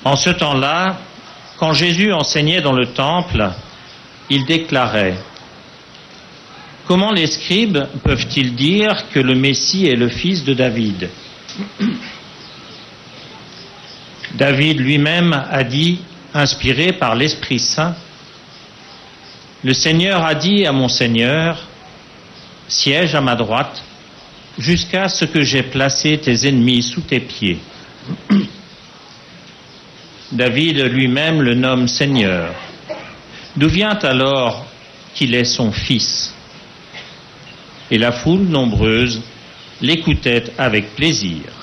En ce temps-là, quand Jésus enseignait dans le temple, il déclarait : « Comment les scribes peuvent-ils dire que le Messie est le fils de David ? David lui-même a dit, inspiré par l'Esprit Saint, « Le Seigneur a dit à mon Seigneur, siège à ma droite, jusqu'à ce que j'aie placé tes ennemis sous tes pieds. » David lui-même le nomme Seigneur. D'où vient alors qu'il est son fils ? Et la foule nombreuse l'écoutait avec plaisir.